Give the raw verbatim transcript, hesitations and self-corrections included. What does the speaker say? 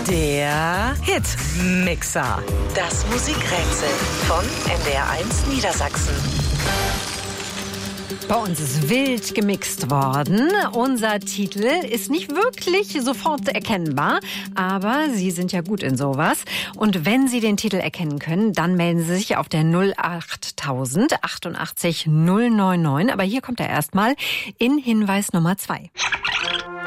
Der Hitmixer. Das Musikrätsel von N D R eins Niedersachsen. Bei uns ist wild gemixt worden. Unser Titel ist nicht wirklich sofort erkennbar, aber Sie sind ja gut in sowas. Und wenn Sie den Titel erkennen können, dann melden Sie sich auf der null achttausend achtundachtzig null neunundneunzig. Aber hier kommt er erstmal in Hinweis Nummer zwei.